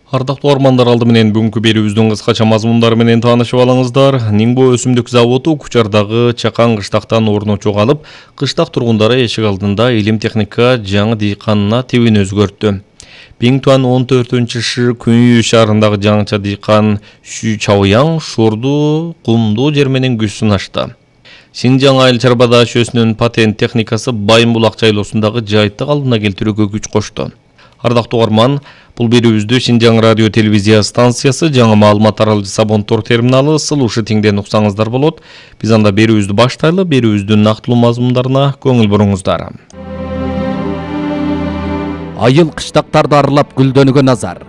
Ардактуу армандар, алды менен бүгүнкү берүүбүздүн кыскача мазмундары менен таанышып алыңыздар. Ниңбо өсүмдүк заводу Кучардагы Чакан кыштактан орну чогалып, кыштак тургундары эшик алдында илим техника жаңы дыйканына тибин өзгөрттү. Биңтуан 14-шы Күнүй шаарындагы жаңыча дыйкан Шү Чаояң шорду, кумдуу жер менен күз сынашты. Синжаң айыл чарбада шөсүнүн патент техникасы Байым булак жайлоосундагы жайытты калыбына келтирүүгө күч кошту. Ардактуу арман, бул берүүбүздү Шинжаң радио телевизия станциясы жаңы маалымат таралгычы Сабонтор терминалы Сылушы тиңден уксаңыздар болот. Биз анда берүүбүздү баштайлы, берүүбүздүн нактылуу мазмундарына көңүл буруңуздар. Айыл кыштактарды аралап гүлдөнүүгө назар.